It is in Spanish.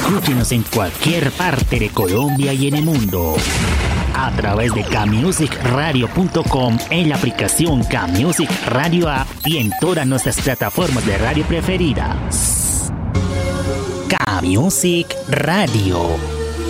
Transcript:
Escúchenos en cualquier parte de Colombia y en el mundo a través de kmusicradio.com, en la aplicación Kmusic Radio App y en todas nuestras plataformas de radio preferidas. Kmusic Radio.